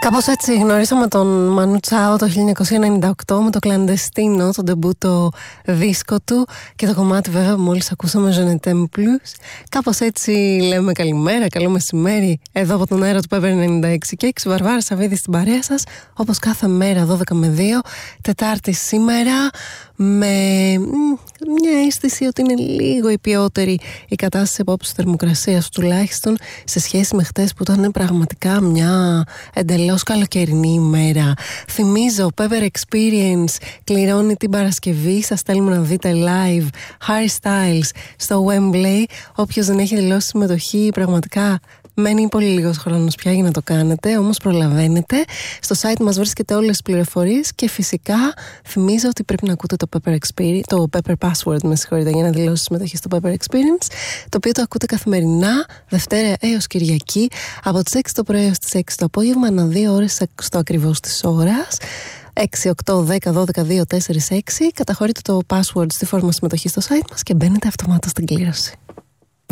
Κάπως έτσι γνωρίσαμε τον Μανού Τσάο το 1998 με το Clandestino, το ντεμπούτο δίσκο του, και το κομμάτι βέβαια που μόλις ακούσαμε, Je ne t'aime plus. Κάπως έτσι λέμε καλημέρα, καλό μεσημέρι εδώ από τον αέρα του Pepper 96 και 6. Βαρβάρα Σαββίδη στην παρέα σας, όπως κάθε μέρα 12 με 2, Τετάρτη σήμερα, με μια αίσθηση ότι είναι λίγο υπιότερη η κατάσταση απόψε θερμοκρασίας, τουλάχιστον σε σχέση με χτες που ήταν πραγματικά μια εντελώς καλοκαιρινή ημέρα. Θυμίζω, Pepper Experience κληρώνει την Παρασκευή. Σας θέλουμε να δείτε live Harry Styles στο Wembley. Όποιος δεν έχει δηλώσει συμμετοχή, πραγματικά μένει πολύ λίγος χρόνος πια για να το κάνετε, όμως προλαβαίνετε. Στο site μας βρίσκεται όλες τις πληροφορίες και φυσικά θυμίζω ότι πρέπει να ακούτε το Pepper Experience, το Pepper Password, με συγχωρείτε, για να δηλώσετε συμμετοχή στο Pepper Experience, το οποίο το ακούτε καθημερινά, Δευτέρα έως Κυριακή, από τις 6 το πρωί έως τις 6 το απόγευμα, ανά 2 ώρες στο ακριβώς της ώρας. 6, 8, 10, 12, 2, 4, 6. Καταχωρείτε το password στη φόρμα συμμετοχή στο site μας και μπαίνετε αυτομάτως στην κλήρωση.